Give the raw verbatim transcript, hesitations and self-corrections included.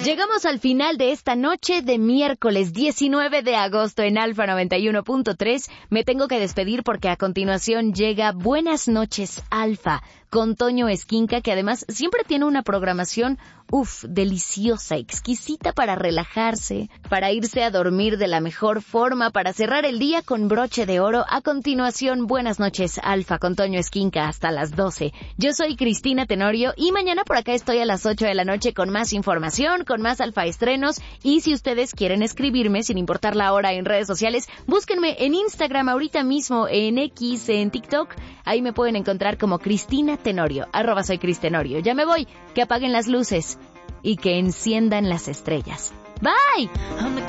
Llegamos al final de esta noche de miércoles diecinueve de agosto en Alfa noventa y uno punto tres. Me tengo que despedir porque a continuación llega Buenas noches, Alfa, con Toño Esquinca, que además siempre tiene una programación, uff, deliciosa, exquisita para relajarse, para irse a dormir de la mejor forma, para cerrar el día con broche de oro. A continuación, Buenas noches, Alfa, con Toño Esquinca, hasta las doce. Yo soy Cristina Tenorio y mañana por acá estoy a las ocho de la noche con más información, con más Alfa estrenos. Y si ustedes quieren escribirme, sin importar la hora, en redes sociales, búsquenme en Instagram ahorita mismo, en X, en TikTok. Ahí me pueden encontrar como Cristina Tenorio, arroba soy Cris Tenorio. Ya me voy, que apaguen las luces y que enciendan las estrellas. Bye.